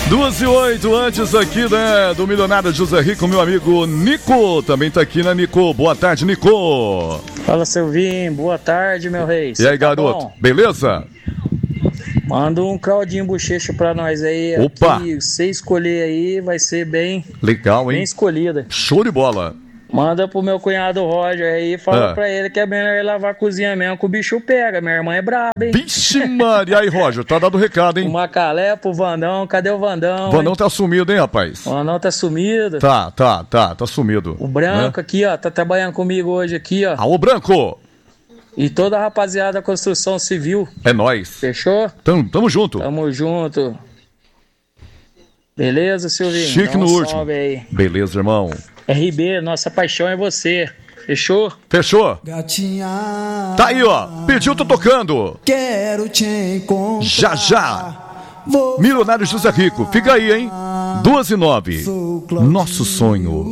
2:08, antes aqui, né, do Milionário José Rico, meu amigo Nico, também tá aqui, né, Nico? Boa tarde, Nico. Fala, Silvinho, boa tarde, meu rei. E aí, garoto, bom? Beleza? Manda um caldinho bochecho pra nós aí. Opa! Aqui, você escolher aí, vai ser bem... Legal, hein? Bem escolhida. Show de bola. Manda pro meu cunhado Roger aí, fala pra ele que é melhor ele lavar a cozinha mesmo, que o bicho pega. Minha irmã é braba, hein? Vixe, Maria. E aí, Roger, tá dando recado, hein? O Macalé pro Vandão, cadê o Vandão? O Vandão tá sumido, hein, rapaz? O Vandão tá sumido. Tá sumido. O Branco, né? Aqui, ó, tá trabalhando comigo hoje aqui, ó. Alô, Branco! E toda a rapaziada da construção civil. É nóis. Fechou? Tamo junto. Tamo junto. Beleza, Silvinho? Chique no último. Aí. Beleza, irmão. RB, nossa paixão é você. Fechou? Fechou. Gatinha. Tá aí, ó. Pediu, tô tocando. Quero te encontrar. Já. Milionário José Rico. Fica aí, hein? 2:09. Nosso sonho.